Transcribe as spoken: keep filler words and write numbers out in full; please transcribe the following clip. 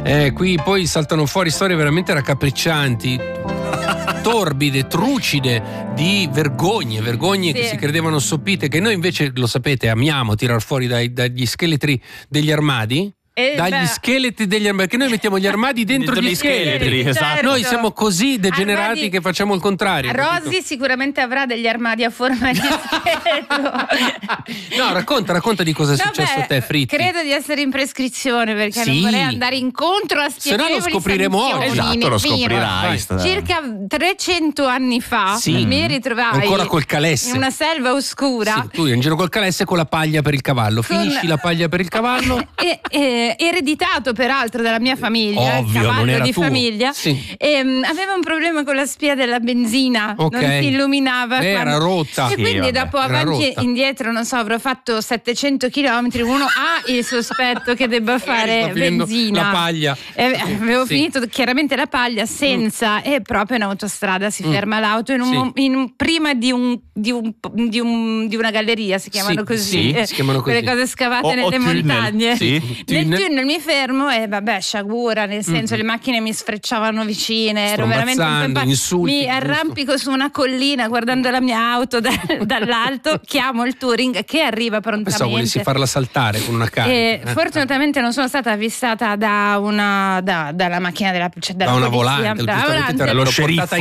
Eh, qui poi saltano fuori storie veramente raccapriccianti, torbide, trucide, di vergogne, vergogne sì. che si credevano sopite, che noi invece, lo sapete, amiamo tirar fuori dai, dagli scheletri degli armadi. Eh, dagli beh. scheletri degli armadi, perché noi mettiamo gli armadi dentro, dentro gli scheletri, scheletri esatto. Certo. Noi siamo così degenerati armadi... che facciamo il contrario. Rosy capito? Sicuramente avrà degli armadi a forma di scheletro. No, racconta, racconta di cosa è no, successo beh, a te, Fritti. Credo di essere in prescrizione perché sì. non vorrei andare incontro a spiegevoli se no lo scopriremo oggi. Esatto, lo scoprirai. Circa trecento anni fa sì. mi ritrovai ancora col calesse in una selva oscura. Sì, tu in giro col calesse con la paglia per il cavallo. Con... Finisci la paglia per il cavallo. e, e, ereditato peraltro dalla mia famiglia, ovvio, il cavallo non era di tuo. famiglia sì. e, um, aveva un problema con la spia della benzina, okay. non si illuminava eh, quando... era rotta e sì, quindi vabbè, dopo avanti e indietro non so avrò fatto settecento chilometri, uno ha il sospetto che debba fare benzina, la paglia eh, avevo sì. finito chiaramente la paglia senza mm. e proprio in autostrada si mm. ferma l'auto in un, sì. in un, prima di, un, di, un, di, un, di una galleria si chiamano sì, così, sì, eh, si chiamano così. quelle cose scavate o, nelle o tunnel. montagne Sì. nel tunnel. tunnel mi fermo e vabbè sciagura, nel senso mm. le macchine mi sfrecciavano vicine, ero veramente un po' insulti, mi arrampico giusto. Su una collina guardando la mia auto da, dall'alto, chiamo il Touring che arriva prontamente. Pensavo volessi farla saltare con una carica. E eh. fortunatamente non sono stata avvistata da una da, dalla macchina della, cioè dalla da una polizia, volante, da volante. lo sceriffo